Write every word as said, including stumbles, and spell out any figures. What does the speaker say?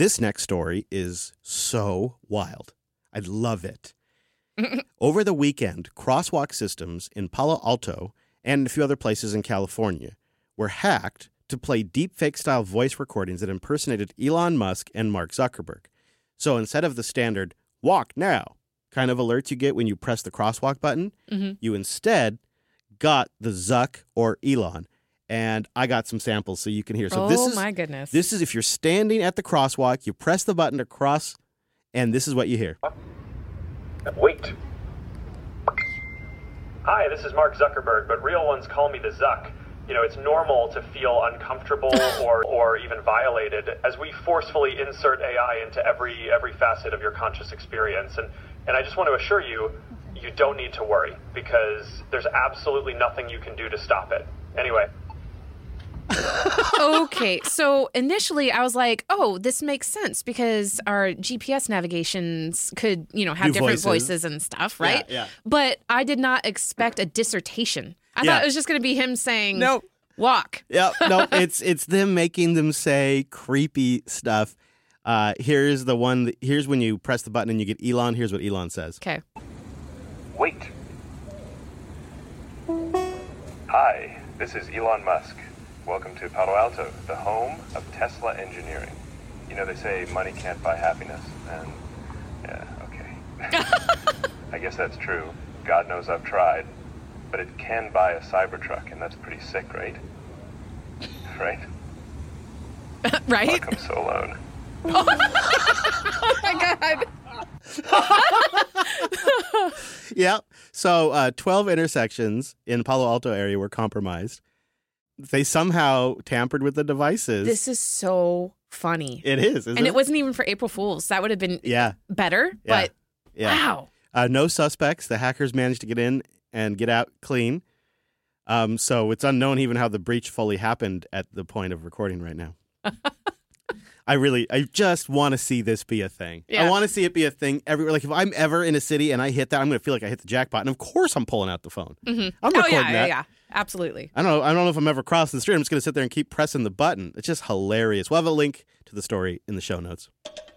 This next story is so wild. I love it. Over the weekend, crosswalk systems in Palo Alto and a few other places in California were hacked to play deepfake-style voice recordings that impersonated Elon Musk and Mark Zuckerberg. So instead of the standard walk now kind of alerts you get when you press the crosswalk button, mm-hmm. you instead got the Zuck or Elon. And I got some samples so you can hear. So oh, this is, my goodness. This is if you're standing at the crosswalk, you press the button to cross, and this is what you hear. Wait. Hi, this is Mark Zuckerberg, but real ones call me the Zuck. You know, it's normal to feel uncomfortable or, or even violated as we forcefully insert A I into every every facet of your conscious experience. And, and I just want to assure you, you don't need to worry because there's absolutely nothing you can do to stop it. Anyway. Okay, so initially I was like, oh, this makes sense because our G P S navigations could, you know, have Do different voices. voices and stuff, right? Yeah, yeah. But I did not expect a dissertation. I Yeah. thought it was just going to be him saying, No. walk. Yeah, no, it's it's them making them say creepy stuff. Uh, here's the one. That, here's when you press the button and you get Elon. Here's what Elon says. Okay. Wait. Hi, this is Elon Musk. Welcome to Palo Alto, the home of Tesla engineering. You know, they say money can't buy happiness, and yeah, okay. I guess that's true. God knows I've tried. But it can buy a Cybertruck, and that's pretty sick, right? Right? Right? Fuck, I'm so alone. Oh my God. Yeah. So uh, twelve intersections in Palo Alto area were compromised. They somehow tampered with the devices. This is so funny. It is, isn't and it? it wasn't even for April Fools. That would have been Yeah. better, Yeah. but Yeah. wow. Uh, no suspects. The hackers managed to get in and get out clean. Um, so it's unknown even how the breach fully happened at the point of recording right now. I really, I just want to see this be a thing. Yeah. I want to see it be a thing everywhere. Like if I'm ever in a city and I hit that, I'm going to feel like I hit the jackpot. And of course I'm pulling out the phone. Mm-hmm. I'm Oh, recording yeah, yeah, that. yeah. Absolutely. I don't know. I don't know if I'm ever crossing the street. I'm just going to sit there and keep pressing the button. It's just hilarious. We'll have a link to the story in the show notes.